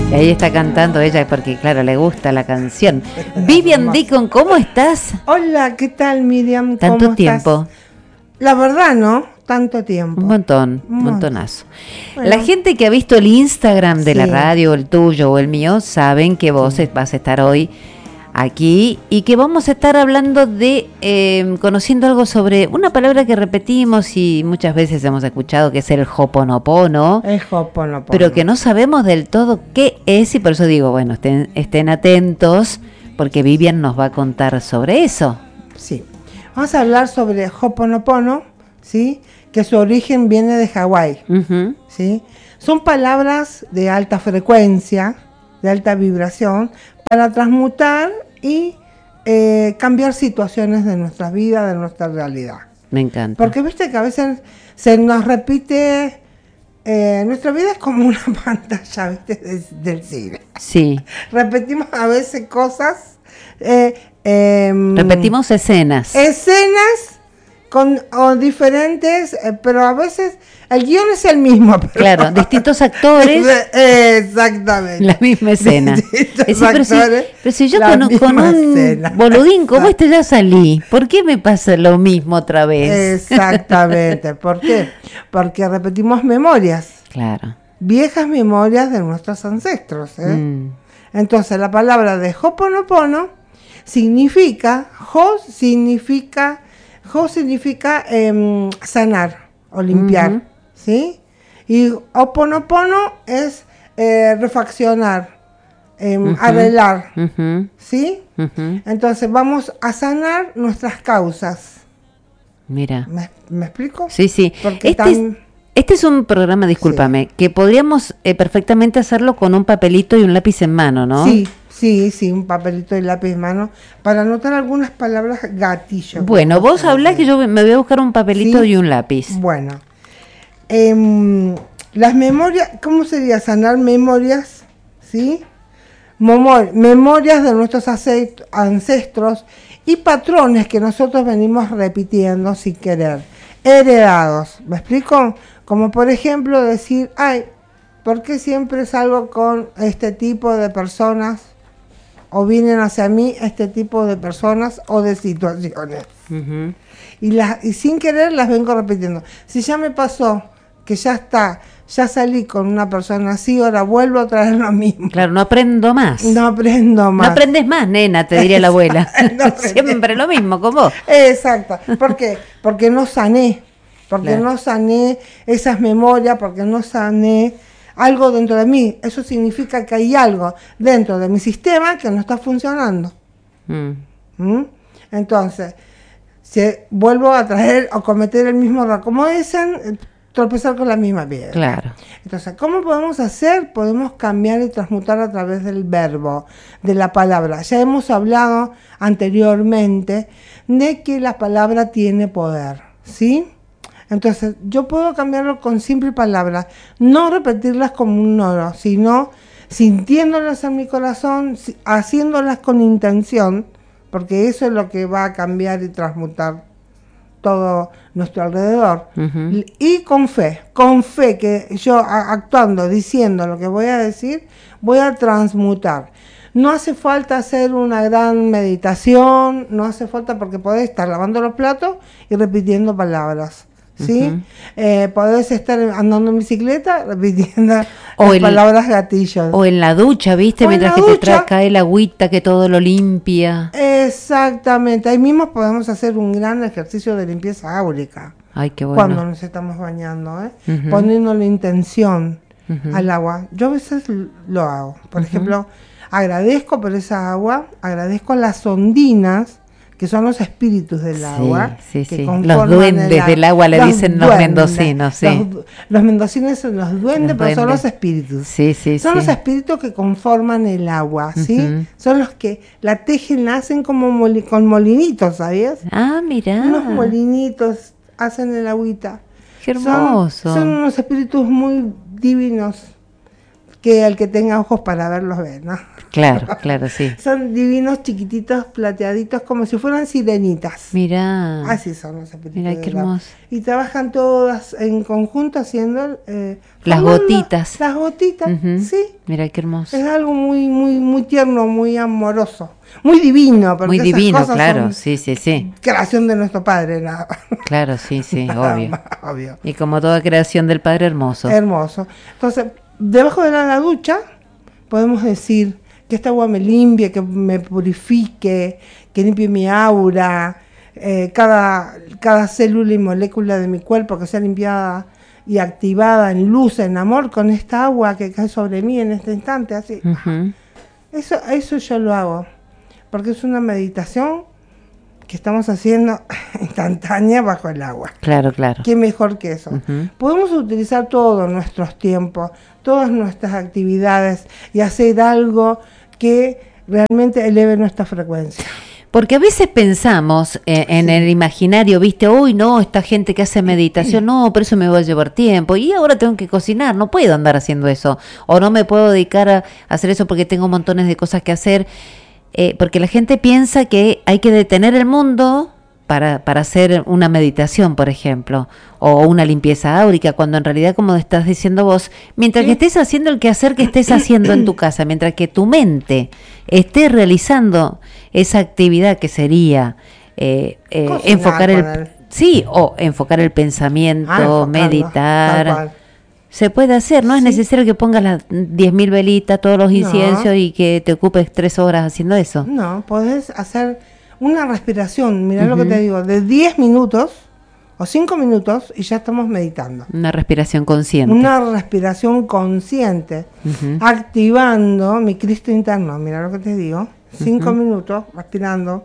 Y ahí está cantando ella porque, claro, le gusta la canción. Vivian Deacon, ¿cómo estás? Hola, ¿qué tal, Miriam? ¿Tanto ¿Cómo tiempo? estás? La verdad, ¿no? Tanto tiempo. Un montón, un montonazo. Bueno. La gente que ha visto el Instagram de la Sí. radio, el tuyo o el mío, saben que vos vas a estar hoy aquí y que vamos a estar hablando de, conociendo algo sobre una palabra que repetimos y muchas veces hemos escuchado, que es el Ho'oponopono. El Ho'oponopono. Pero que no sabemos del todo qué es, y por eso digo, bueno, estén atentos, porque Vivian nos va a contar sobre eso. Sí. Vamos a hablar sobre Ho'oponopono, ¿sí? Que su origen viene de Hawái, Uh-huh. ¿sí? Son palabras de alta frecuencia, de alta vibración, para transmutar y cambiar situaciones de nuestra vida, de nuestra realidad. Me encanta. Porque viste que a veces se nos repite, nuestra vida es como una pantalla, viste, del cine. Sí. Repetimos a veces cosas. Repetimos escenas. Escenas o diferentes, pero a veces el guión es el mismo. Pero claro, distintos actores. Exactamente. La misma escena. Pero si yo con un escena. boludín como este ya salí, ¿por qué me pasa lo mismo otra vez? Exactamente. ¿Por qué? Porque repetimos memorias. Claro. Viejas memorias de nuestros ancestros. Entonces la palabra de Ho'oponopono significa sanar o limpiar, uh-huh. ¿Sí? Y Ho'oponopono es refaccionar, uh-huh. Arreglar, uh-huh. ¿Sí? Uh-huh. Entonces vamos a sanar nuestras causas. Mira. ¿Me explico? Sí, sí. Porque este es un programa, discúlpame, sí. Que podríamos perfectamente hacerlo con un papelito y un lápiz en mano, ¿no? Sí, un papelito y lápiz en mano para anotar algunas palabras gatillo. Bueno, vos hablás que yo me voy a buscar un papelito, ¿sí? Y un lápiz. Bueno, las memorias, ¿cómo sería? Sanar memorias, ¿sí? Memorias de nuestros ancestros y patrones que nosotros venimos repitiendo sin querer, heredados. ¿Me explico? Como por ejemplo decir, ¿por qué siempre salgo con este tipo de personas? O vienen hacia mí este tipo de personas o de situaciones. Uh-huh. Y sin querer las vengo repitiendo. Si ya me pasó que ya salí con una persona así, ahora vuelvo a traer lo mismo. Claro, no aprendo más. No aprendes más, nena, te diría la abuela. Siempre lo mismo con vos. Exacto. ¿Por qué? Porque no sané. Porque no sané esas memorias, porque no sané algo dentro de mí. Eso significa que hay algo dentro de mi sistema que no está funcionando. Entonces, si vuelvo a traer o cometer el mismo error, como dicen, tropezar con la misma piedra. Claro. Entonces, ¿cómo podemos hacer? Podemos cambiar y transmutar a través del verbo, de la palabra. Ya hemos hablado anteriormente de que la palabra tiene poder, ¿sí? Entonces, yo puedo cambiarlo con simple palabras, no repetirlas como un loro, sino sintiéndolas en mi corazón, haciéndolas con intención, porque eso es lo que va a cambiar y transmutar todo nuestro alrededor. Uh-huh. Y con fe que yo actuando, diciendo lo que voy a decir, voy a transmutar. No hace falta hacer una gran meditación, no hace falta porque podés estar lavando los platos y repitiendo palabras. ¿Sí? Uh-huh. Podés estar andando en bicicleta repitiendo las palabras gatillos. O en la ducha, ¿viste? Mientras que te cae el agüita que todo lo limpia. Exactamente. Ahí mismo podemos hacer un gran ejercicio de limpieza áurica. Ay, qué bueno. Cuando nos estamos bañando, uh-huh. Poniéndole intención uh-huh. al agua. Yo a veces lo hago. Por uh-huh. ejemplo, agradezco por esa agua, agradezco las ondinas, que son los espíritus del agua. Sí. Los duendes del agua le dicen los mendocinos, sí. Los mendocinos son los duendes, pero son los espíritus. Son los espíritus que conforman el agua, ¿sí? Uh-huh. Son los que la tejen, la hacen como con molinitos, ¿sabías? Ah, mirá. Unos molinitos hacen el agüita. Qué hermoso. Son unos espíritus muy divinos. que el que tenga ojos para ver los ve, ¿no? Claro, claro, sí. Son divinos, chiquititos, plateaditos, como si fueran sirenitas. Mirá. Así son los apetitos. Mirá qué hermoso. Y trabajan todas en conjunto haciendo las gotitas. Las gotitas, sí. Mirá qué hermoso. Es algo muy, muy, muy tierno, muy amoroso, muy divino. Porque muy divino, esas cosas claro, son sí. Creación de nuestro Padre, nada. Claro, sí, Obvio. Obvio. Y como toda creación del Padre, hermoso. Hermoso. Entonces, debajo de la ducha podemos decir que esta agua me limpie, que me purifique, que limpie mi aura, cada célula y molécula de mi cuerpo que sea limpiada y activada en luz, en amor, con esta agua que cae sobre mí en este instante, así. Eso yo lo hago, porque es una meditación que estamos haciendo instantánea bajo el agua. Claro, claro. ¿Qué mejor que eso? Podemos utilizar todos nuestros tiempos, todas nuestras actividades y hacer algo que realmente eleve nuestra frecuencia. Porque a veces pensamos en el imaginario, ¿viste? Uy, no, esta gente que hace meditación, no, pero eso me va a llevar tiempo. Y ahora tengo que cocinar, no puedo andar haciendo eso. O no me puedo dedicar a hacer eso porque tengo montones de cosas que hacer. Porque la gente piensa que hay que detener el mundo para hacer una meditación, por ejemplo, o una limpieza áurica, cuando en realidad, como estás diciendo vos, mientras que estés haciendo el quehacer que estés haciendo en tu casa, mientras que tu mente esté realizando esa actividad que sería enfocar enfocar el pensamiento, meditar. Se puede hacer, no es necesario que pongas las 10.000 velitas, todos los inciensos y que te ocupes 3 horas haciendo eso. No, podés hacer una respiración, mirá lo que te digo, de 10 minutos o 5 minutos y ya estamos meditando. Una respiración consciente. Una respiración consciente, activando mi Cristo interno, mirá lo que te digo, 5 minutos respirando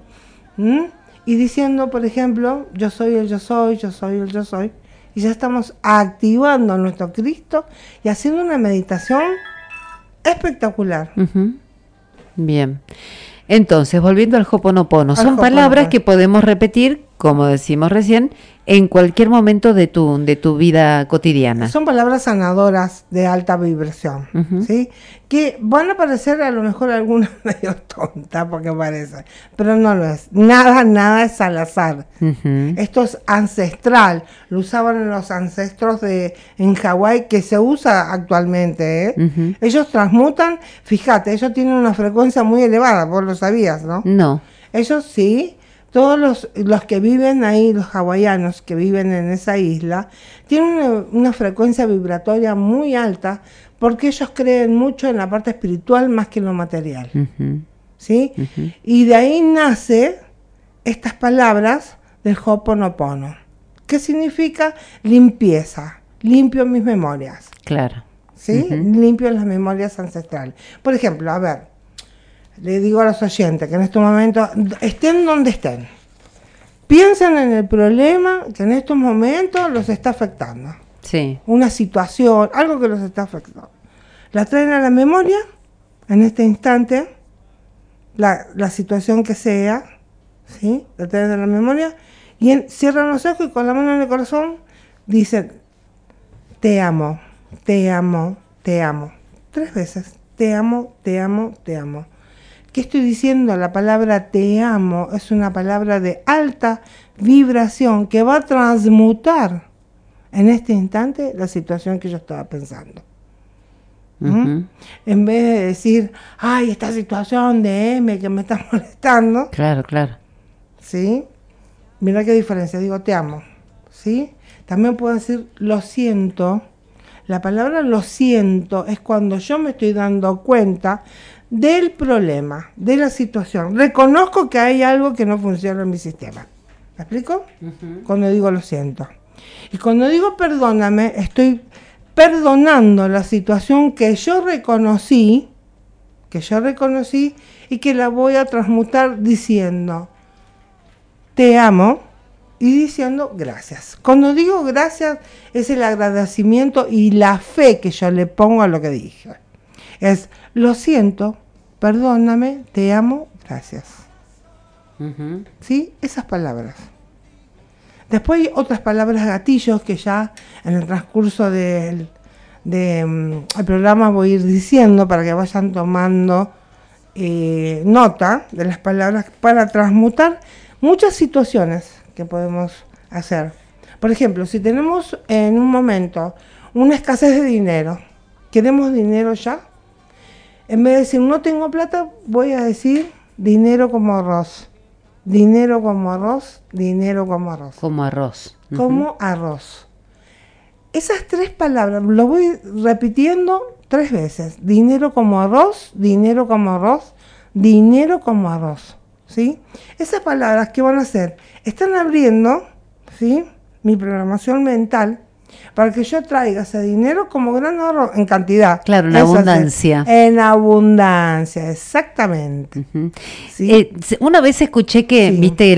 y diciendo, por ejemplo, yo soy el yo soy, yo soy el yo soy. Y ya estamos activando nuestro Cristo y haciendo una meditación espectacular. Bien. Entonces, volviendo al Ho'oponopono, son palabras que podemos repetir, como decimos recién, en cualquier momento de tu vida cotidiana. Son palabras sanadoras de alta vibración, ¿sí? Que van a parecer a lo mejor algunas medio tontas, porque parece, pero no lo es. Nada es al azar. Esto es ancestral. Lo usaban los ancestros en Hawái, que se usa actualmente, ¿eh? Ellos transmutan, fíjate, ellos tienen una frecuencia muy elevada, vos lo sabías, ¿no? No. Ellos sí. Todos los que viven ahí, los hawaianos que viven en esa isla, tienen una frecuencia vibratoria muy alta porque ellos creen mucho en la parte espiritual más que en lo material. ¿Sí? Y de ahí nace estas palabras del Ho'oponopono. ¿Qué significa? Limpieza. Limpio mis memorias. Claro. ¿Sí? Limpio las memorias ancestrales. Por ejemplo, a ver. Le digo a los oyentes que en este momento, estén donde estén, piensen en el problema que en estos momentos los está afectando. Sí. Una situación, algo que los está afectando. La traen a la memoria, en este instante, la situación que sea, ¿sí? La traen a la memoria, y cierran los ojos y con la mano en el corazón dicen, te amo, te amo, te amo. 3 veces, te amo, te amo, te amo. ¿Qué estoy diciendo? La palabra te amo es una palabra de alta vibración que va a transmutar en este instante la situación que yo estaba pensando. En vez de decir, ay, esta situación de M que me está molestando. Claro, claro. ¿Sí? Mira qué diferencia, digo te amo. ¿Sí? También puedo decir lo siento. La palabra lo siento es cuando yo me estoy dando cuenta del problema, de la situación. Reconozco que hay algo que no funciona en mi sistema. ¿Me explico? Cuando digo lo siento. Y cuando digo perdóname, estoy perdonando la situación que yo reconocí y que la voy a transmutar diciendo te amo y diciendo gracias. Cuando digo gracias es el agradecimiento y la fe que yo le pongo a lo que dije. Es lo siento, perdóname, te amo, gracias. ¿Sí? Esas palabras. Después hay otras palabras gatillos que ya en el transcurso de el programa voy a ir diciendo para que vayan tomando nota de las palabras para transmutar muchas situaciones que podemos hacer. Por ejemplo, si tenemos en un momento una escasez de dinero, queremos dinero ya, en vez de decir no tengo plata, voy a decir dinero como arroz. Dinero como arroz, dinero como arroz. Como arroz. Como arroz. Esas 3 palabras, lo voy repitiendo 3 veces. Dinero como arroz, dinero como arroz, dinero como arroz. ¿Sí? Esas palabras, ¿qué van a hacer? Están abriendo, ¿sí?, mi programación mental para que yo traiga ese dinero como gran arroz en cantidad. Claro, en abundancia. En abundancia, exactamente. ¿Sí? Una vez escuché que, Sí. viste,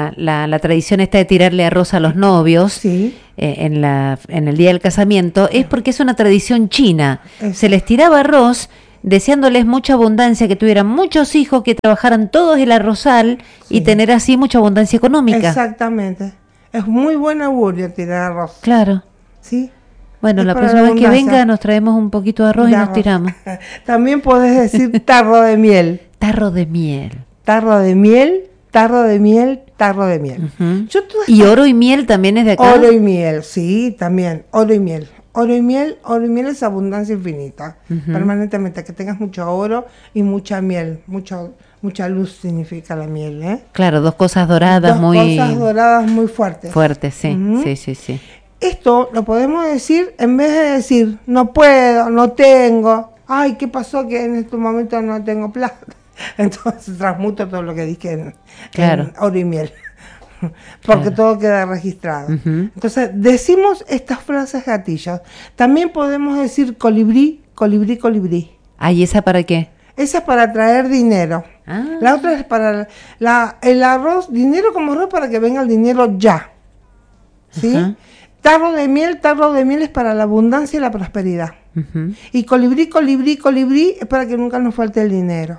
la tradición esta de tirarle arroz a los novios. Sí. En el día del casamiento, es porque es una tradición china. Exacto. Se les tiraba arroz deseándoles mucha abundancia, que tuvieran muchos hijos, que trabajaran todos el arrozal y Sí. tener así mucha abundancia económica. Exactamente. Es muy buen augurio tirar arroz. Claro. ¿Sí? Bueno, Es la para próxima la vez que abundancia. venga nos traemos un poquito de arroz y De nos arroz. tiramos. También podés decir tarro de miel. Tarro de miel. Tarro de miel, tarro de miel, tarro de miel. Ujú. Yo todas ¿Y estas- oro y miel también es de acá? Oro y miel, sí, también. Oro y miel. Oro y miel es abundancia infinita. Ujú. Permanentemente, que tengas mucho oro y mucha miel. Mucha luz significa la miel, ¿eh? Claro, dos cosas doradas 2 muy cosas doradas muy fuertes. fuertes, sí. Ujú. Sí. Esto lo podemos decir en vez de decir, no puedo, no tengo, ay, ¿qué pasó que en este momento no tengo plata? Entonces transmuto todo lo que dije en Claro. oro y miel, porque Claro. todo queda registrado. Ujú. Entonces decimos estas frases gatillos. También podemos decir colibrí, colibrí, colibrí. ¿Y esa para qué? Esa es para traer dinero. Ah. La otra es para el arroz, dinero como arroz para que venga el dinero ya. ¿Sí? Ajá. Tarro de miel es para la abundancia y la prosperidad. Ujú. Y colibrí, colibrí, colibrí es para que nunca nos falte el dinero.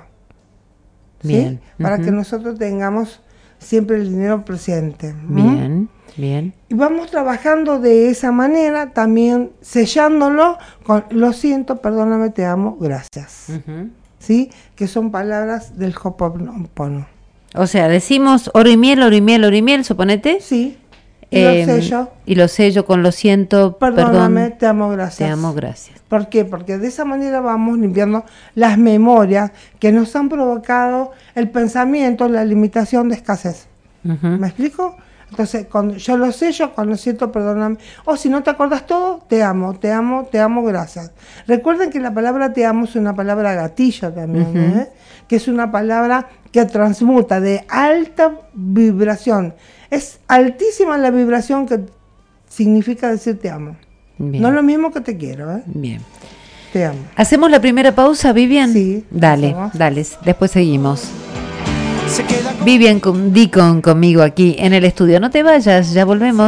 ¿Sí? Bien. Para Ujú. que nosotros tengamos siempre el dinero presente. ¿Mm? Bien. Y vamos trabajando de esa manera, también sellándolo con lo siento, perdóname, te amo, gracias. Ujú. ¿Sí? Que son palabras del Ho'oponopono. O sea, decimos oro y miel, oro y miel, oro y miel, suponete. Sí. Y lo sello, Y lo sello con lo siento, perdóname, perdón, te amo, gracias. te amo, gracias. ¿Por qué? Porque de esa manera vamos limpiando las memorias que nos han provocado el pensamiento, la limitación de escasez. Ujú. ¿Me explico? Entonces, cuando yo lo sello, cuando siento, perdóname. O si no te acuerdas todo, te amo, te amo, te amo, gracias. Recuerden que la palabra te amo es una palabra gatillo también, Ujú. ¿eh? Que es una palabra que transmuta de alta vibración. Es altísima la vibración que significa decir te amo. Bien. No es lo mismo que te quiero, ¿eh? Bien. Te amo. ¿Hacemos la primera pausa, Vivian? Sí, Dale, hacemos. dale, después seguimos. Se queda con Vivian Dicon conmigo aquí en el estudio. No te vayas, ya volvemos.